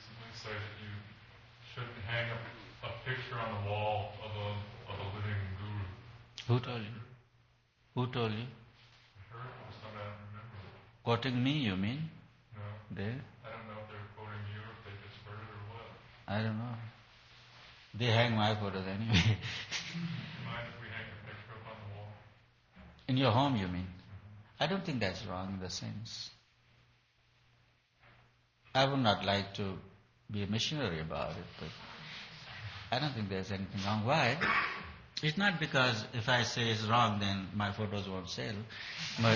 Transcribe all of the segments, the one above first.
recently say that you shouldn't hang a picture on the wall of a living guru. Who told you? Who told you? I heard it from somebody, I don't remember. Quoting me, you mean? No. They? I don't know if they were quoting you or if they just heard it or what. I don't know. They hang my photos anyway. Do you mind if we hang a picture up on the wall? In your home, you mean? I don't think that's wrong in the sense. I would not like to be a missionary about it, but I don't think there's anything wrong. Why? It's not because if I say it's wrong, then my photos won't sell. But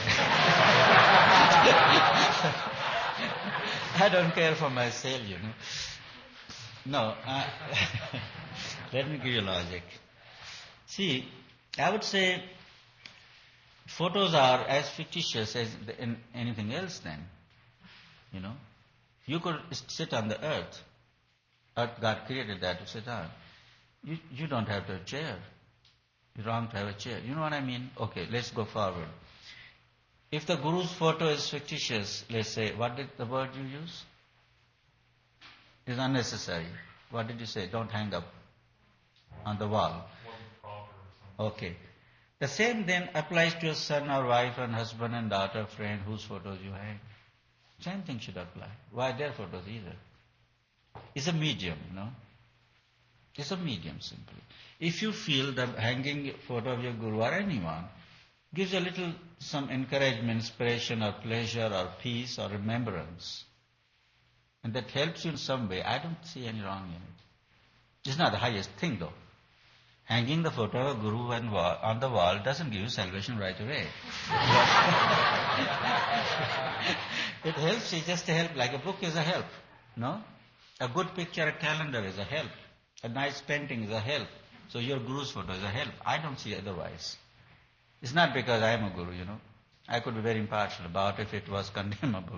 I don't care for my sale, you know. No, let me give you logic. See, I would say photos are as fictitious as anything else then, you know. You could sit on the earth. Earth, God created that to sit on. You don't have to have a chair. It's wrong to have a chair. You know what I mean? Okay, let's go forward. If the Guru's photo is fictitious, let's say, what did the word you use? It's unnecessary. What did you say? Don't hang up on the wall. Okay. The same then applies to a son or wife and husband and daughter, friend, whose photos you hang. Same thing should apply. Why their photos either? It's a medium, you know. It's a medium simply. If you feel that hanging photo of your Guru or anyone gives a little some encouragement, inspiration or pleasure or peace or remembrance, and that helps you in some way, I don't see any wrong in it. It's not the highest thing though. Hanging the photo of a Guru on the wall doesn't give you salvation right away. It helps you just to help, like a book is a help, no? A good picture, a calendar is a help. A nice painting is a help. So your Guru's photo is a help. I don't see otherwise. It's not because I am a Guru, you know. I could be very impartial about if it was condemnable.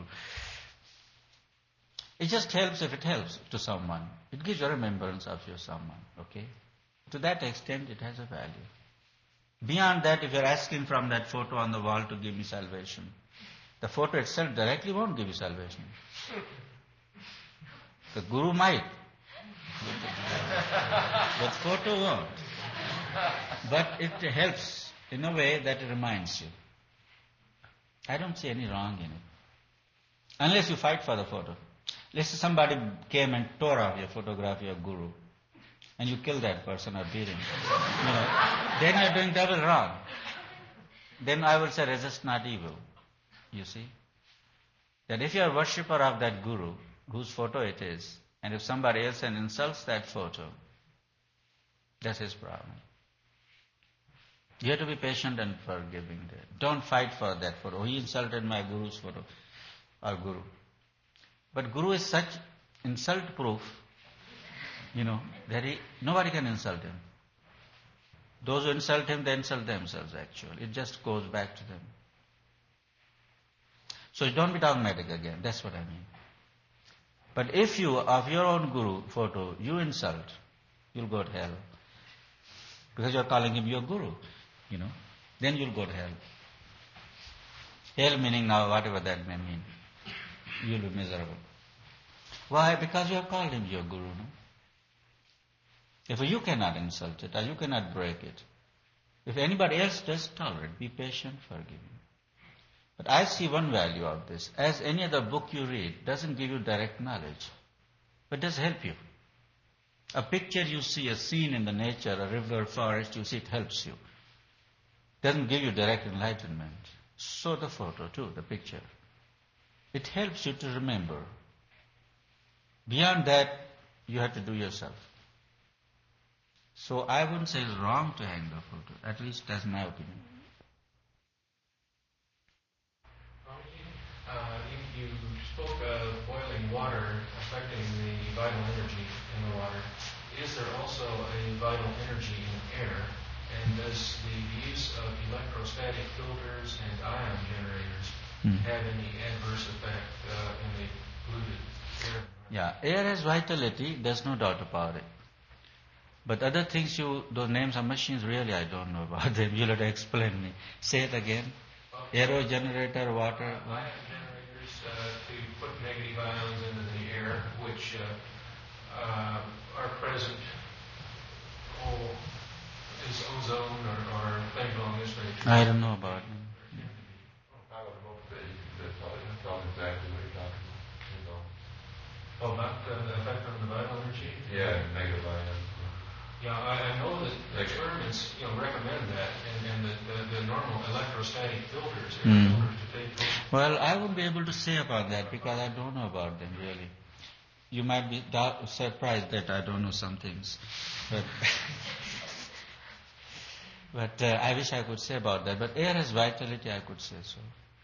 It just helps if it helps to someone. It gives a remembrance of your someone, okay? To that extent, it has a value. Beyond that, if you're asking from that photo on the wall to give me salvation, the photo itself directly won't give you salvation. The Guru might. But photo won't. But it helps in a way that it reminds you. I don't see any wrong in it. Unless you fight for the photo. Let's say somebody came and tore off your photography of Guru, and you kill that person or beat him. You know, then you're doing double wrong. Then I will say resist not evil. You see? That if you're a worshipper of that Guru, whose photo it is, and if somebody else insults that photo, that's his problem. You have to be patient and forgiving there. Don't fight for that photo. He insulted my Guru's photo, or Guru. But Guru is such insult proof, you know, that nobody can insult him. Those who insult him, they insult themselves actually. It just goes back to them. So don't be dogmatic again, that's what I mean. But if you, of your own Guru photo, you insult, you'll go to hell. Because you're calling him your Guru, you know. Then you'll go to hell. Hell meaning now whatever that may mean. You'll be miserable. Why? Because you have called him your Guru, no? If you cannot insult it, or you cannot break it, if anybody else does, tolerate, be patient, forgive him. But I see one value of this. As any other book you read, doesn't give you direct knowledge, but does help you. A picture you see, a scene in the nature, a river, forest, you see, it helps you. Doesn't give you direct enlightenment. So the photo too, the picture. It helps you to remember. Beyond that, you have to do yourself. So I wouldn't say it's wrong to hang the photo. At least that's my opinion. You spoke of boiling water affecting the vital energy in the water. Is there also a vital energy in air? And does the use of electrostatic filters and ion generators have any adverse effect in the polluted air? Yeah, air has vitality, there's no doubt about it. But other things those names of machines, really I don't know about them. You'll have to explain me. Say it again. Aero generator, water. Ion generators to put negative ions into the air, which our present is ozone or things along this nature. I don't know about it. I would hope that you could tell exactly what you're talking about. Oh, about the effect on the vital energy? Yeah, negative ions. Yeah, I know that experiments, recommend that, and the normal electrostatic filters, air filters to take those. Well, I won't be able to say about that because I don't know about them really. You might be surprised that I don't know some things, but but I wish I could say about that. But air has vitality, I could say so.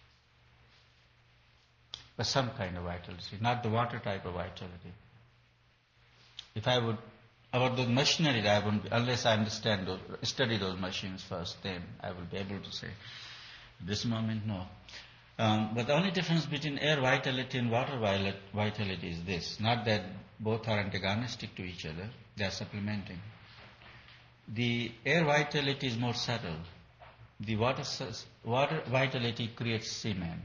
But some kind of vitality, not the water type of vitality. If I would about the machinery, I won't, unless I study those machines first, then I will be able to say. At this moment, no. But the only difference between air vitality and water vitality is this: not that both are antagonistic to each other; they are supplementing. The air vitality is more subtle. The water vitality creates semen.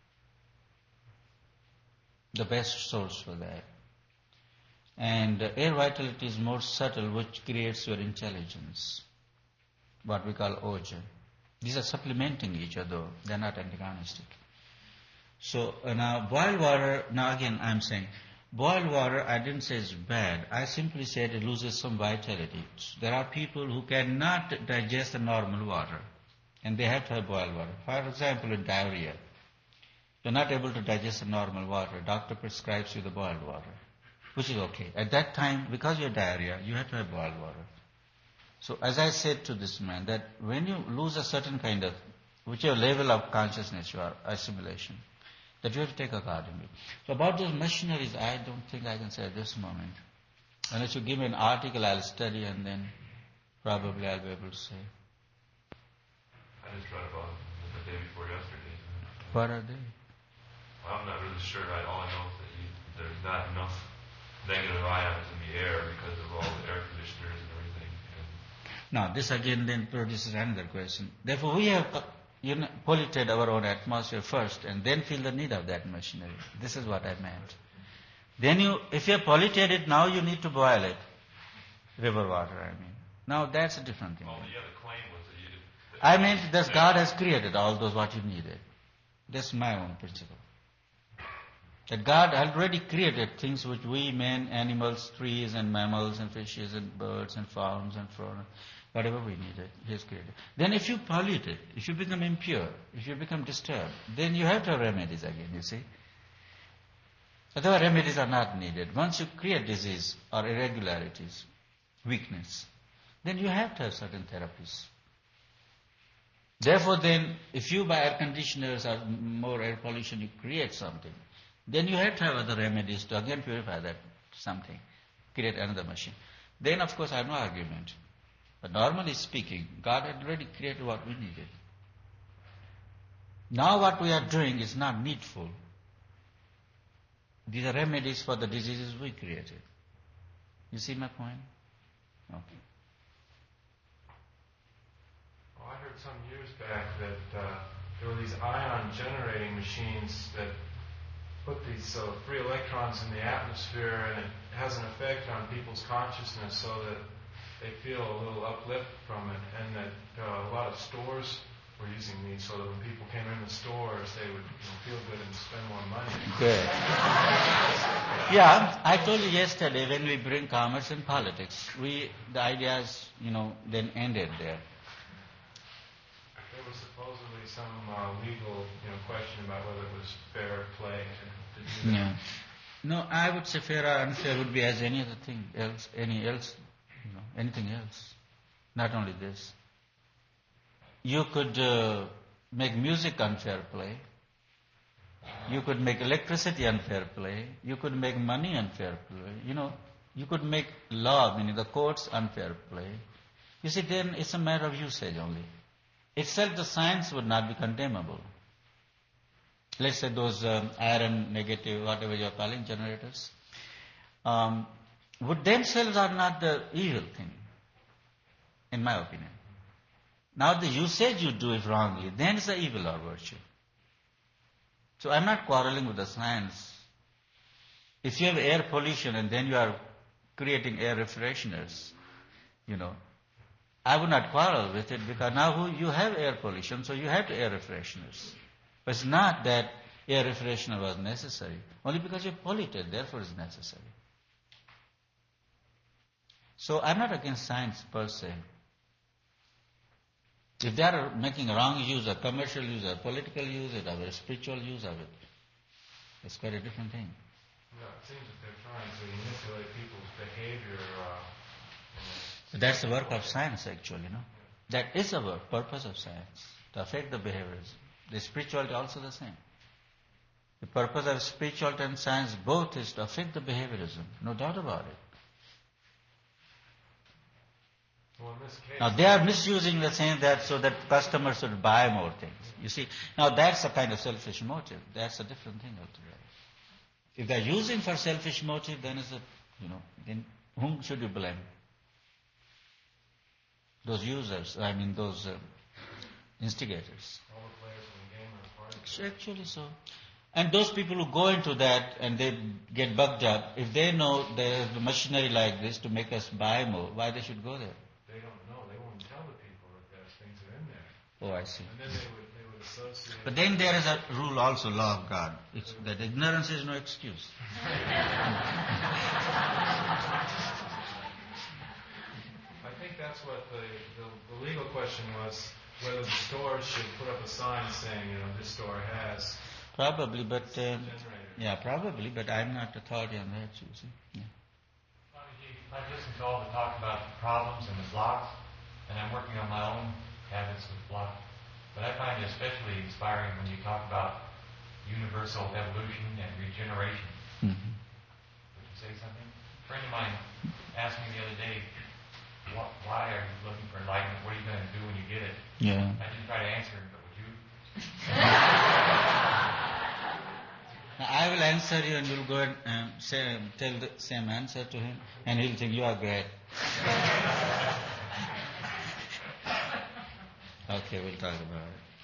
The best source for that. And air vitality is more subtle, which creates your intelligence, what we call oja. These are supplementing each other, they are not antagonistic. So now boiled water, now again I'm saying, boiled water I didn't say is bad, I simply said it loses some vitality. There are people who cannot digest the normal water, and they have to have boiled water. For example, in diarrhea, you're not able to digest the normal water, doctor prescribes you the boiled water, which is okay. At that time, because you're diarrhea, you have to have boiled water. So as I said to this man, that when you lose a certain kind of, whichever level of consciousness you are, assimilation, that you have to take accordingly. So about those machineries, I don't think I can say at this moment. Unless you give me an article, I'll study and then probably I'll be able to say. I just read about them the day before yesterday. What are they? Well, I'm not really sure. All I know is that there's not enough negative ions in the air because of all the air conditioners and everything. Now, this again then produces another question. Therefore, we have polluted our own atmosphere first and then feel the need of that machinery. This is what I meant. Then if you have polluted it, now you need to boil it. River water, I mean. Now that's a different thing. Oh, yeah, the claim was that you did. I meant that God has created all those what you needed. That's my own principle. That God already created things which we, men, animals, trees and mammals and fishes and birds and fawns and fauna, whatever we needed, He has created. Then if you pollute it, if you become impure, if you become disturbed, then you have to have remedies again, you see. Otherwise remedies are not needed. Once you create disease or irregularities, weakness, then you have to have certain therapies. Therefore then, if you by air conditioners or more air pollution, you create something, then you have to have other remedies to again purify that something, create another machine. Then of course I have no argument. But normally speaking, God had already created what we needed. Now what we are doing is not needful. These are remedies for the diseases we created. You see my point? Okay. Well, I heard some years back that there were these ion generating machines that put these free electrons in the atmosphere, and it has an effect on people's consciousness so that they feel a little uplift from it, and that a lot of stores were using these so that when people came in the stores, they would feel good and spend more money. Good. Yeah, I told you yesterday when we bring commerce and politics, the ideas, then ended there. There was supposedly some legal, question about whether it was fair play to do that. Yeah. No, I would say fair or unfair would be as any other thing else, anything else. Not only this. You could make music unfair play. You could make electricity unfair play. You could make money unfair play. You could make law, meaning the courts, unfair play. You see, then it's a matter of usage only. Itself, the science would not be condemnable. Let's say those iron negative, whatever you're calling, generators, would themselves are not the evil thing, in my opinion. Now the usage you do it wrongly, then it's the evil or virtue. So I'm not quarreling with the science. If you have air pollution and then you are creating air refresheners, I would not quarrel with it because now you have air pollution, so you have air refresheners. But it's not that air refreshener was necessary. Only because you polluted, therefore it's necessary. So I'm not against science per se. If they are making wrong use or commercial use or political use or spiritual use of it, it's quite a different thing. Yeah, it seems that they're trying to manipulate people's behavior. That's the work of science, actually, That is the work, purpose of science, to affect the behaviors. The spirituality also the same. The purpose of spirituality and science both is to affect the behaviorism, no doubt about it. Well, in this case, Now they are misusing the saying that so that customers should buy more things. You see, now that's a kind of selfish motive. That's a different thing altogether. If they're using for selfish motive, then then whom should you blame? Those users, those instigators. all the players in the game are part of It's actually so. And those people who go into that and they get bugged up, if they know there's machinery like this to make us buy more, why they should go there? They don't know. They won't tell the people that there's things are in there. Oh, I see. And then they would associate. But then there is a rule also, law of God. It's that ignorance is no excuse. I think that's what the legal question was, whether the stores should put up a sign saying, this store has Probably, but generator. probably, but I'm not authority on that, you see. Yeah. I've listened to all the talk about the problems and the blocks, and I'm working on my own habits with blocks. But I find it especially inspiring when you talk about universal evolution and regeneration. Mm-hmm. Would you say something? A friend of mine asked me the other day, why are you looking for enlightenment? What are you going to do when you get it? Yeah. I didn't try to answer him, but would you? Now, I will answer you and you'll go and tell the same answer to him and he'll think you are great. Okay, we'll talk about it.